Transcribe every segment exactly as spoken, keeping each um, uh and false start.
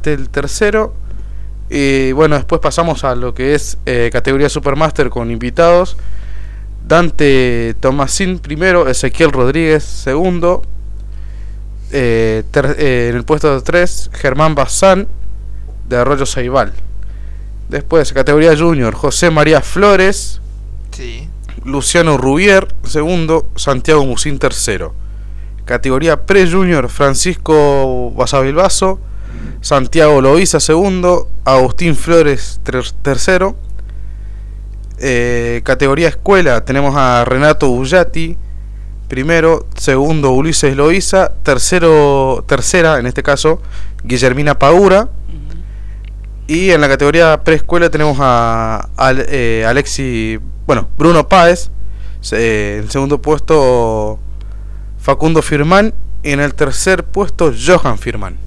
empate el tercero. Y bueno, después pasamos a lo que es eh, categoría Supermaster con invitados. Dante Tomasín primero, Ezequiel Rodríguez segundo. Eh, ter, eh, en el puesto tres, Germán Bazán de Arroyo Ceibal. Después, categoría Junior, José María Flores. Sí. Luciano Rubier segundo, Santiago Musín tercero. Categoría Pre-Junior, Francisco Basavilbaso, Santiago Loiza segundo, Agustín Flores ter tercero. Eh, categoría Escuela tenemos a Renato Bullati primero, segundo Ulises Loiza, tercero, tercera en este caso Guillermina Paura. Uh-huh. Y en la categoría Preescuela tenemos a, a eh, Alexi, bueno, Bruno Páez, eh, en segundo puesto Facundo Firmán y en el tercer puesto Johan Firmán.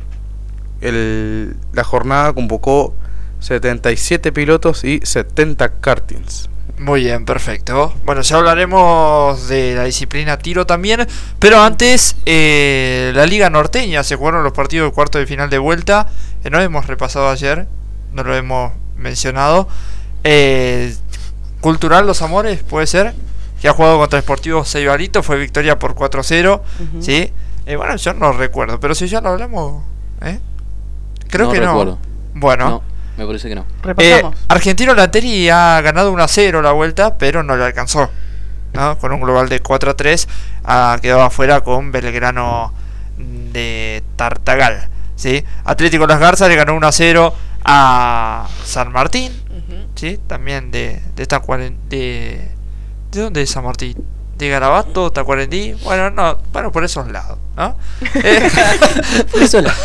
El, la jornada convocó setenta y siete pilotos y setenta kartings. Muy bien, perfecto. Bueno, ya hablaremos de la disciplina tiro también, pero antes eh, la Liga Norteña, se jugaron los partidos de cuarto de final de vuelta. Eh, no lo hemos repasado ayer, no lo hemos mencionado. Eh, Cultural Los Amores, puede ser, que ha jugado contra Sportivo Ceibalito, fue victoria por cuatro cero. Uh-huh. ¿Sí? Eh, bueno, yo no recuerdo, pero si ya lo hablamos, ¿eh? Creo no que recuerdo. no. Bueno. No, me parece que no. Eh, Argentino Lanteri ha ganado uno a cero la vuelta, pero no le alcanzó, ¿no? Con un global de cuatro a tres, ha quedado afuera con Belgrano de Tartagal, ¿sí? Atlético Las Garzas le ganó uno a cero a San Martín, uh-huh. ¿Sí? También de, de esta cuaren, de ¿de dónde es San Martín? De Garabato, Tacuarembí, bueno, no, bueno, por esos lados, ¿no? eh, por esos lados.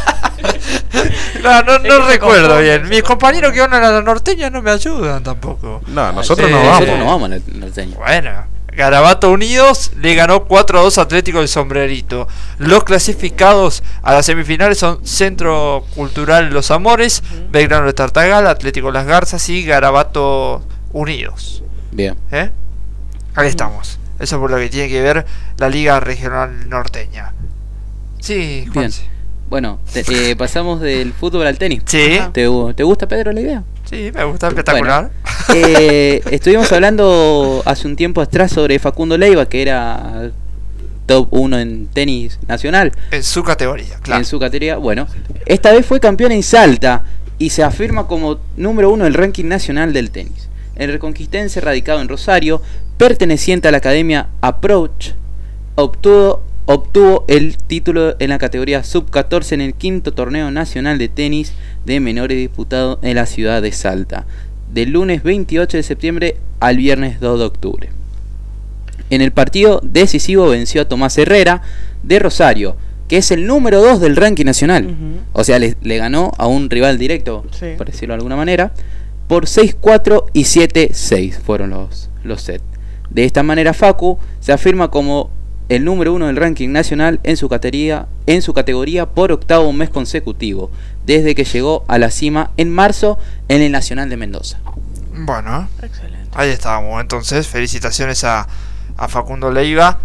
No, no, no recuerdo bien. Mis compañeros que van a la norteña no me ayudan tampoco. No, nosotros eh, no vamos. Nosotros no vamos a la norteña. Bueno, Garabato Unidos le ganó cuatro a dos Atlético del Sombrerito. Los clasificados a las semifinales son Centro Cultural Los Amores, uh-huh. Belgrano de Tartagal, Atlético Las Garzas y Garabato Unidos. Bien. ¿Eh? Ahí estamos. Eso por lo que tiene que ver la Liga Regional Norteña. Sí, Juan. Bien. Bueno, te, eh, pasamos del fútbol al tenis. Sí. ¿Te, ¿Te gusta, Pedro, la idea? Sí, me gusta, espectacular. Bueno, eh, estuvimos hablando hace un tiempo atrás sobre Facundo Leiva, que era top uno en tenis nacional. En su categoría, claro. En su categoría, bueno. Esta vez fue campeón en Salta y se afirma como número uno del ranking nacional del tenis. El reconquistense, radicado en Rosario, perteneciente a la academia Approach, obtuvo... Obtuvo el título en la categoría sub catorce en el quinto torneo nacional de tenis de menores disputado en la ciudad de Salta, del lunes veintiocho de septiembre al viernes dos de octubre. En el partido decisivo venció a Tomás Herrera de Rosario, que es el número dos del ranking nacional. Uh-huh. O sea, le, le ganó a un rival directo, sí. Por decirlo de alguna manera, por seis cuatro y siete seis fueron los, los sets. De esta manera, Facu se afirma como el número uno del ranking nacional en su categoría, en su categoría por octavo mes consecutivo, desde que llegó a la cima en marzo en el Nacional de Mendoza. Bueno, excelente. Ahí estábamos. Entonces, felicitaciones a, a Facundo Leiva,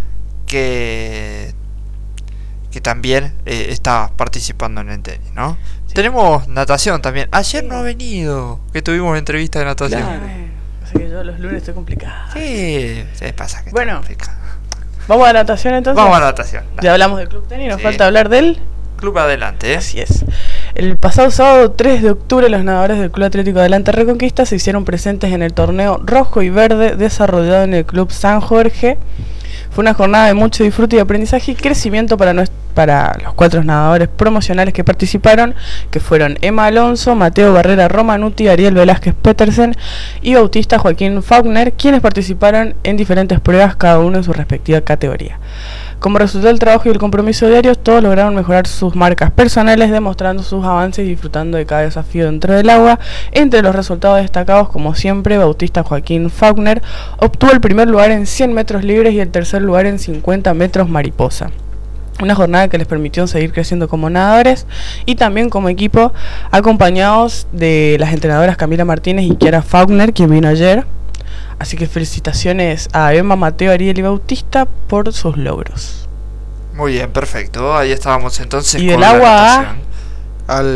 que que también eh, está participando en el tenis, ¿no? Sí. Tenemos natación también. Ayer no ha venido, que tuvimos entrevista de natación. Claro. Así que yo los lunes estoy complicado. Sí, se pasa que bueno. está complicado. ¿Vamos a natación entonces? Vamos a natación. Dale. Ya hablamos del Club Tenis, nos sí. falta hablar del Club Adelante, ¿eh? Así es. El pasado sábado tres de octubre los nadadores del Club Atlético Adelante Reconquista se hicieron presentes en el torneo rojo y verde desarrollado en el Club San Jorge. Fue una jornada de mucho disfrute y aprendizaje y crecimiento para, nuestro, para los cuatro nadadores promocionales que participaron, que fueron Emma Alonso, Mateo Barrera Romanuti, Ariel Velázquez Petersen y Bautista Joaquín Faulkner, quienes participaron en diferentes pruebas, cada uno en su respectiva categoría. Como resultado del trabajo y el compromiso diarios, todos lograron mejorar sus marcas personales, demostrando sus avances y disfrutando de cada desafío dentro del agua. Entre los resultados destacados, como siempre, Bautista Joaquín Faulkner obtuvo el primer lugar en cien metros libres y el tercer lugar en cincuenta metros mariposa. Una jornada que les permitió seguir creciendo como nadadores y también como equipo, acompañados de las entrenadoras Camila Martínez y Kiara Faulkner, quien vino ayer. Así que felicitaciones a Emma, Mateo, Ariel y Bautista por sus logros. Muy bien, perfecto. Ahí estábamos entonces y con del agua la a... al